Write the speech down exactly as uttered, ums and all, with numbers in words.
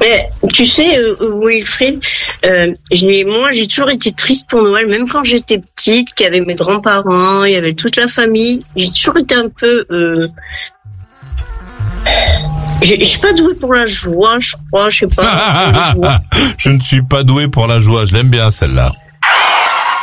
Mais, tu sais, euh, Wilfried, euh, j'ai, moi, j'ai toujours été triste pour Noël, même quand j'étais petite, qu'il y avait mes grands-parents, il y avait toute la famille. J'ai toujours été un peu... Euh, Je je suis pas douée pour la joie, je crois, je sais pas. Je ne suis pas doué pour la joie, je l'aime bien celle-là.